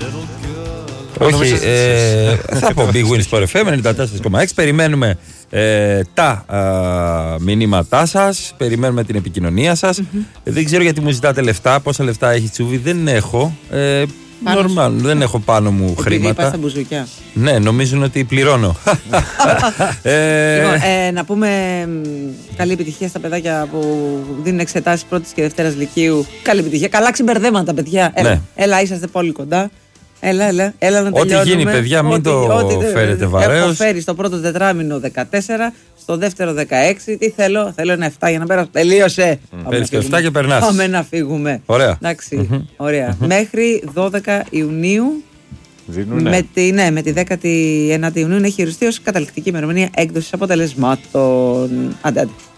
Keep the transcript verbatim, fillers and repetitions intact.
Όχι, ε, θα πω Big Win Sport εφ εμ ενενήντα τέσσερα κόμμα έξι. Περιμένουμε ε, τα α, μηνύματά σας, περιμένουμε την επικοινωνία σας. Mm-hmm. Δεν ξέρω γιατί μου ζητάτε λεφτά, πόσα λεφτά έχει Τσούβι, δεν έχω. Ε, Normal, δεν έχω πάνω μου επειδή χρήματα. Επειδή πας στα μπουζουκιά. Ναι, νομίζουν ότι πληρώνω. ε... Λοιπόν, ε, να πούμε καλή επιτυχία στα παιδάκια που δίνουν εξετάσεις πρώτης και δευτέρας λυκείου. Καλή επιτυχία. Καλά ξεμπερδέματα, παιδιά. Έλα, ναι. έλα, είσαστε πολύ κοντά. Έλα, έλα, έλα να τελειώνουμε. Ό,τι γίνει, παιδιά, μην ό,τι, το ό,τι, φέρετε βαρέως. Έχω φέρει στο πρώτο τετράμινο δεκατέσσερα, στο δεύτερο δεκαέξι. Τι θέλω, θέλω ένα επτά για να πέρασω. Τελείωσε. Φέρεις το επτά και περνάς. Πάμε να φύγουμε. Ωραία. Εντάξει, mm-hmm. ωραία. Mm-hmm. Μέχρι δώδεκα Ιουνίου. Δίνουνε. Με τη, ναι, με τη δέκατη ένατη Ιουνίου έχει χειριστεί ως καταληκτική ημερομηνία έκδοσης αποτελεσμάτων. Άντε, άντε.